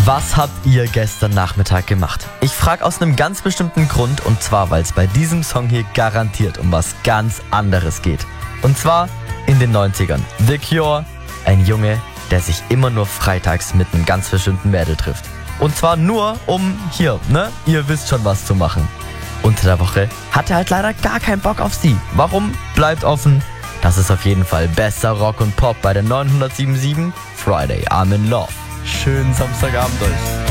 Was habt ihr gestern Nachmittag gemacht? Ich frage aus einem ganz bestimmten Grund, und zwar, weil es bei diesem Song hier garantiert um was ganz anderes geht. Und zwar in den 90ern. The Cure, ein Junge, der sich immer nur freitags mit einem ganz bestimmten Mädel trifft. Und zwar nur, um hier, ihr wisst schon, was zu machen. Unter der Woche hat er halt leider gar keinen Bock auf sie. Warum? Bleibt offen. Das ist auf jeden Fall bester Rock und Pop bei der 907.7 Friday I'm in Love. Schönen Samstagabend euch.